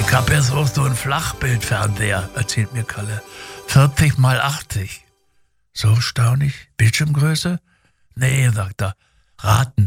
Ich hab jetzt auch so einen Flachbildfernseher, erzählt mir Kalle. 40 mal 80. So staunig. Bildschirmgröße? Nee, sagt er. Raten.